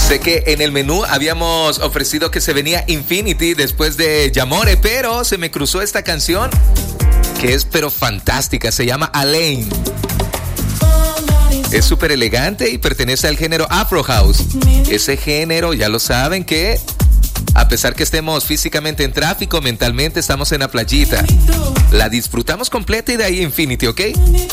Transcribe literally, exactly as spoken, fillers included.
Sé que en el menú habíamos ofrecido que se venía Infinity después de Yamore, pero se me cruzó esta canción que es pero fantástica, se llama Alain. Es súper elegante y pertenece al género Afro House. Ese género, ya lo saben, que a pesar que estemos físicamente en tráfico, mentalmente estamos en la playita. La disfrutamos completa y de ahí Infinity, ¿ok?